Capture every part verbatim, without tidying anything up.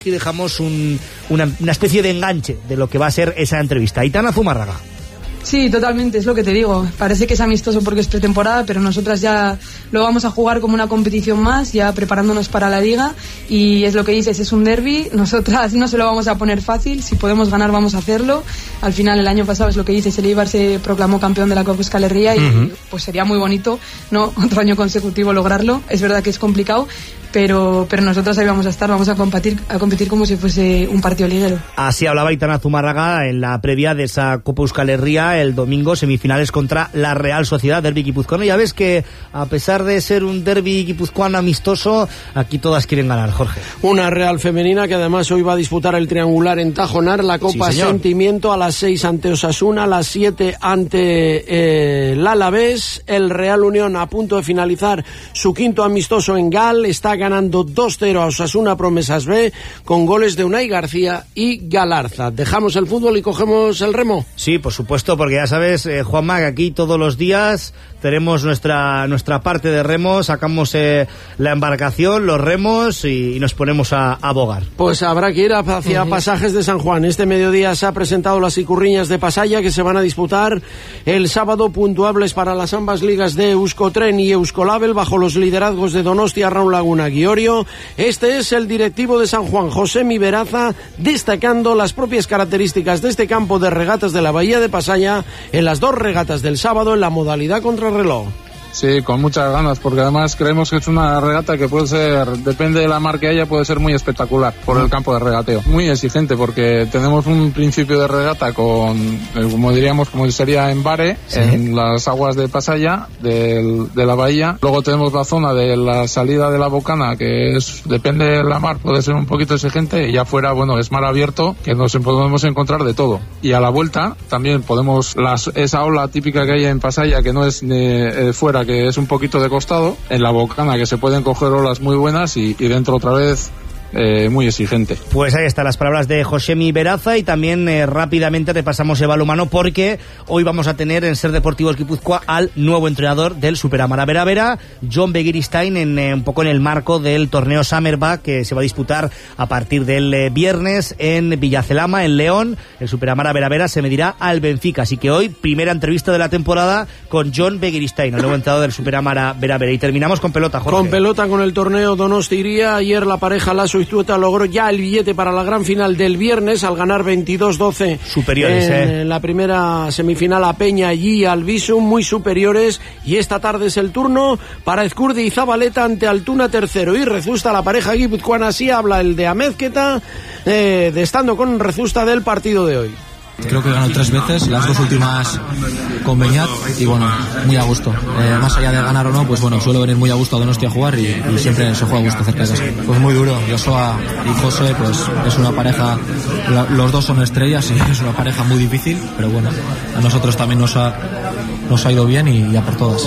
Y dejamos un, una, una especie de enganche de lo que va a ser esa entrevista. Aitana Zumárraga. Sí, totalmente, es lo que te digo. Parece que es amistoso porque es pretemporada, pero nosotras ya lo vamos a jugar como una competición más, ya preparándonos para la liga. Y es lo que dices, es un derbi. Nosotras no se lo vamos a poner fácil. Si podemos ganar, vamos a hacerlo. Al final, el año pasado es lo que dices, el Eibar se proclamó campeón de la Copa Euskal Herria y uh-huh. pues sería muy bonito, ¿no? Otro año consecutivo lograrlo. Es verdad que es complicado, pero pero nosotros ahí vamos a estar, vamos a competir a competir como si fuese un partido liguero. Así hablaba Aitana Zumárraga en la previa de esa Copa Euskal Herria el domingo, semifinales contra la Real Sociedad, derbi guipuzcoano. Ya ves que a pesar de ser un derbi guipuzcoano amistoso, aquí todas quieren ganar, Jorge. Una Real femenina que además hoy va a disputar el triangular en Tajonar, la Copa sí, Sentimiento, a las seis ante Osasuna, a las siete ante eh, el Alavés. El Real Unión a punto de finalizar su quinto amistoso en Gal, está ganando dos cero a Osasuna Promesas B con goles de Unai García y Galarza. ¿Dejamos el fútbol y cogemos el remo? Sí, por supuesto, porque ya sabes, eh, Juanma, que aquí todos los días tenemos nuestra nuestra parte de remos, sacamos eh, la embarcación, los remos y, y nos ponemos a, a bogar. Pues habrá que ir hacia uh-huh. Pasajes de San Juan. Este mediodía se ha presentado las Icurriñas de Pasaya, que se van a disputar el sábado, puntuables para las ambas ligas de Euskotren y Euskolabel, bajo los liderazgos de Donostia, Raúl Laguna, Guiorio. Este es el directivo de San Juan, José Miberaza, destacando las propias características de este campo de regatas de la Bahía de Pasaya en las dos regatas del sábado en la modalidad contrarreloj. Sí, con muchas ganas, porque además creemos que es una regata que puede ser, depende de la mar que haya, puede ser muy espectacular por el campo de regateo. Muy exigente, porque tenemos un principio de regata con, como diríamos, como sería en Bare, ¿sí? En las aguas de Pasaya, del, de la bahía. Luego tenemos la zona de la salida de la Bocana, que es, depende de la mar, puede ser un poquito exigente, y afuera, bueno, es mar abierto, que nos podemos encontrar de todo. Y a la vuelta, también podemos, las, esa ola típica que hay en Pasaya, que no es ni, eh, fuera, que es un poquito de costado, en la Bocana, que se pueden coger olas muy buenas, y, y dentro otra vez Eh, muy exigente. Pues ahí están las palabras de Josemi Beraza, y también eh, rápidamente repasamos el balonmano, porque hoy vamos a tener en Ser Deportivos Guipúzcoa al nuevo entrenador del Superamara Bera Bera, John Begiristain, en eh, un poco en el marco del torneo Summerback que se va a disputar a partir del eh, viernes en Villacelama, en León. El Superamara Bera Bera se medirá al Benfica, así que hoy primera entrevista de la temporada con John Begiristain, el nuevo entrenador del Superamara Bera Bera. Y terminamos con pelota, Jorge. Con pelota, con el torneo Donosti Iría. Ayer la pareja Lasso Istueta logró ya el billete para la gran final del viernes al ganar veintidós doce superiores en eh. la primera semifinal a Peña y al Visum, muy superiores, y esta tarde es el turno para Ezcurdi y Zabaleta ante Altuna tercero y Rezusta. La pareja guipuzcoana, así habla el de Amezqueta, eh, de estando con Rezusta del partido de hoy. Creo que ganó tres veces, las dos últimas con Beñat, y bueno, muy a gusto. Eh, más allá de ganar o no, pues bueno, suelo venir muy a gusto a Donostia a jugar y, y siempre se juega a gusto cerca de casa. Pues muy duro. Joshua y José, pues es una pareja, la, los dos son estrellas y es una pareja muy difícil, pero bueno, a nosotros también nos ha, nos ha ido bien y ya por todas.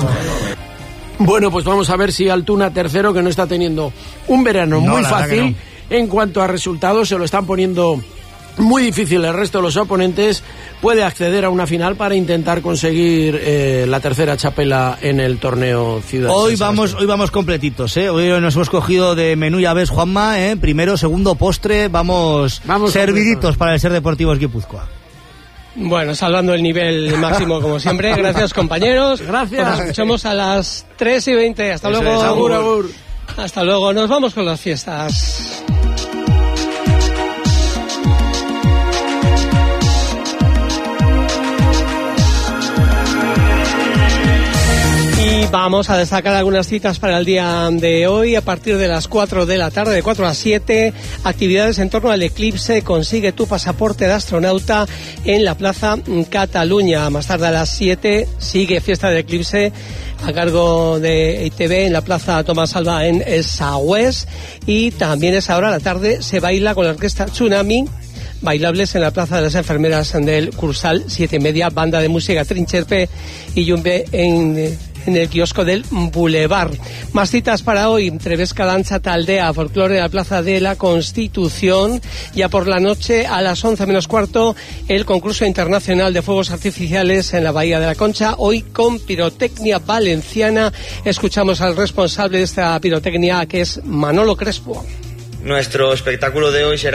Bueno, pues vamos a ver si Altuna tercero, que no está teniendo un verano no, muy fácil no. En cuanto a resultados, se lo están poniendo muy difícil el resto de los oponentes, puede acceder a una final para intentar conseguir eh, la tercera chapela en el torneo Ciudad. Hoy vamos, hoy vamos completitos, ¿eh? Hoy nos hemos cogido de menú, ya ves, Juanma, ¿eh? Primero, segundo, postre, vamos, vamos serviditos completo para el Ser Deportivos Guipúzcoa. Bueno, salvando el nivel máximo como siempre. Gracias, compañeros. Gracias. Nos escuchamos a las tres y veinte. Hasta Eso luego. Es, agur, agur. Hasta luego. Nos vamos con las fiestas. Y vamos a destacar algunas citas para el día de hoy. A partir de las cuatro de la tarde, de cuatro a siete, actividades en torno al eclipse. Consigue tu pasaporte de astronauta en la Plaza Cataluña. Más tarde a las siete sigue Fiesta del Eclipse a cargo de I T V en la Plaza Tomás Alba en Sahués. Y también es ahora a la tarde se baila con la orquesta Tsunami. Bailables en la Plaza de las Enfermeras del Cursal, siete y media, banda de música Trincherpe y Yumbe en, en el kiosco del Boulevard. Más citas para hoy: Trebesca, danza, taldea, folclore en la Plaza de la Constitución. Ya por la noche, a las once menos cuarto, el concurso internacional de fuegos artificiales en la Bahía de la Concha, hoy con pirotecnia valenciana. Escuchamos al responsable de esta pirotecnia, que es Manolo Crespo. Nuestro espectáculo de hoy será